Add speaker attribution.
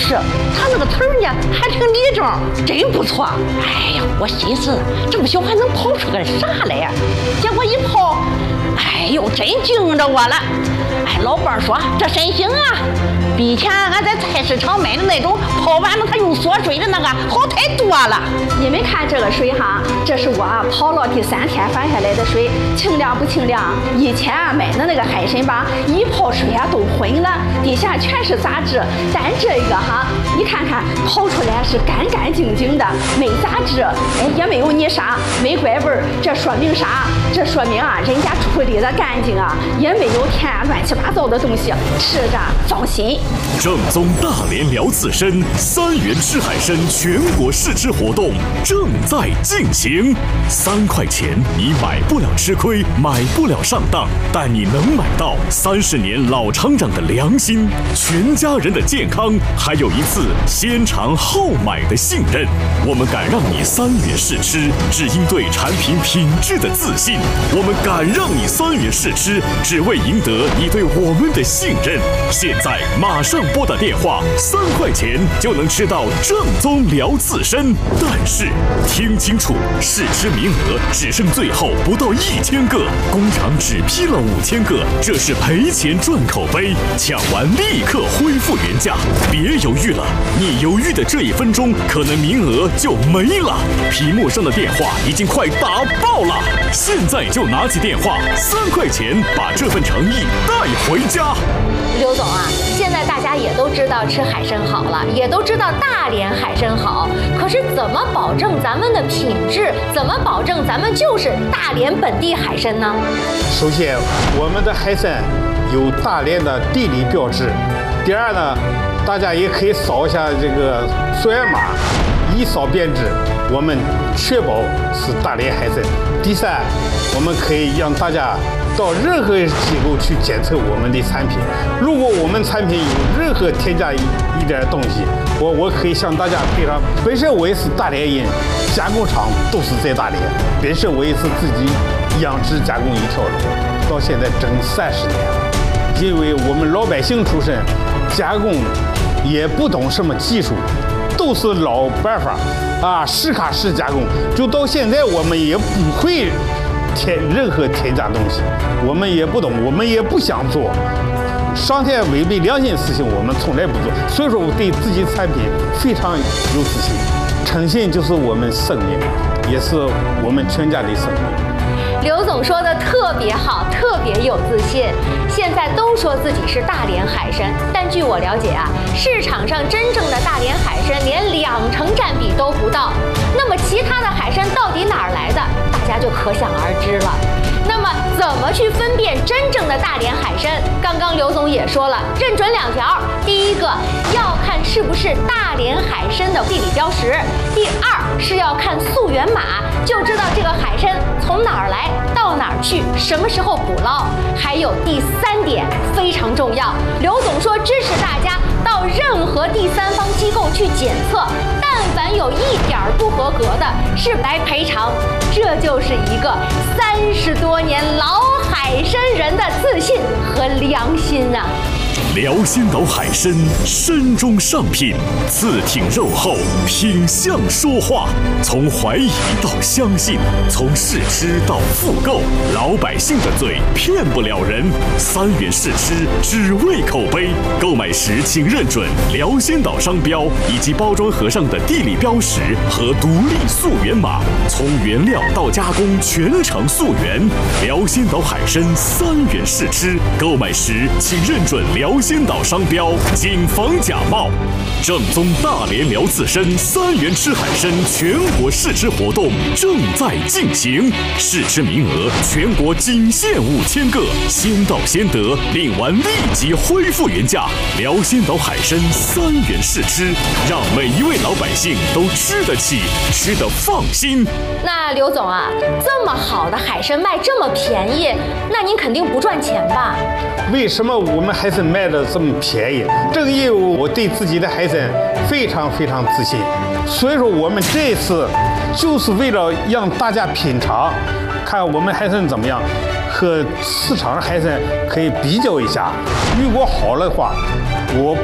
Speaker 1: 是，他那个腿儿呢还挺立正，真不错。哎呀，我心思这么小还能跑出个啥来呀？结果一跑，哎呦，真惊着我了。哎，老伴儿说这身形啊，比以前俺在菜市场买的那种泡完了他用锁水的那个好太多了。
Speaker 2: 你们看这个水哈，这是我跑了第3天反下来的水，清凉不清凉？以前买的那个海参吧，一泡水啊都浑了，底下全是杂质。但这个哈，你看看泡出来是干干净净的，没杂质，哎，也没有泥沙，没怪味儿。这说明啥？这说明啊，人家处理的干净啊，也没有添乱七八糟的东西，吃着放心。
Speaker 3: 正宗大连辽刺参3元吃海参全国试吃活动正在进行，3块钱你买不了吃亏，买不了上当，但你能买到30年老厂长的良心，全家人的健康，还有一次先尝后买的信任。我们敢让你3元试吃，只因对产品品质的自信。我们敢让你3元试吃，只为赢得你对我们的信任。现在马上拨打电话，3块钱就能吃到正宗辽刺参。但是听清楚，试吃名额只剩最后不到1000个，工厂只批了5000个，这是赔钱赚口碑，抢完立刻恢复原价。别犹豫了，你犹豫的这1分钟，可能名额就没了。屏幕上的电话已经快打爆了，现在就拿起电话，3块钱把这份诚意带回家。
Speaker 4: 刘总啊，现在大家也都知道吃海参好了，也都知道大连海参好，可是怎么保证咱们的品质？怎么保证咱们就是大连本地海参呢？
Speaker 5: 首先，我们的海参有大连的地理标志。第二呢，大家也可以扫一下这个溯源码，一扫便知，我们确保是大连海参。第三，我们可以让大家到任何机构去检测我们的产品。如果我们产品有任何添加一点东西，我可以向大家赔偿。本身我也是大连人，加工厂都是在大连，本身我也是自己养殖加工一条龙，到现在整30年了。因为我们老百姓出身，加工也不懂什么技术，都是老办法啊，实卡实加工。就到现在我们也不会任何添加东西，我们也不懂，我们也不想做，上天违背良心的事情我们从来不做。所以说我对自己产品非常有自信，诚信就是我们生命，也是我们全家的生命。
Speaker 4: 刘总说的特别好，特别有自信。现在都说自己是大连海参，但据我了解啊，市场上真正的大连海参连20%占比都不到。那么其他的海参到底哪儿来的？大家就可想而知了。那么怎么去分辨真正的大连海参？刚刚刘总也说了，认准2条。第一个要看是不是大连海参的地理标识，第二是要看溯源码，就知道这个海参从哪儿来到哪儿去，什么时候捕捞。还有第3点非常重要，刘总说支持大家到任何第3方机构去检测，但凡有一点不合格的，是来赔偿。这就是一个30多年老海参人的自信和良心啊！
Speaker 3: 辽仙岛海参，参中上品，刺挺肉厚，品相说话。从怀疑到相信，从试吃到复购，老百姓的嘴骗不了人。3元试吃，只为口碑。购买时请认准辽仙岛商标以及包装盒上的地理标识和独立溯源码，从原料到加工全程溯源。辽仙岛海参3元试吃，购买时请认准辽仙岛商标，谨防假冒。正宗大连辽刺参3元吃海参全国试吃活动正在进行，试吃名额全国仅限5000个，先到先得，领完立即恢复原价。辽仙岛海参3元试吃，让每一位老百姓都吃得起，吃得放心。
Speaker 4: 那刘总啊，这么好的海参卖这么便宜，那您肯定不赚钱吧？
Speaker 5: 为什么我们海参卖的这么便宜？正因为我对自己的海参非常非常自信，所以说我们这一次就是为了让大家品尝，看我们海参怎么样，和市场上海参可以比较一下。如果好的话，我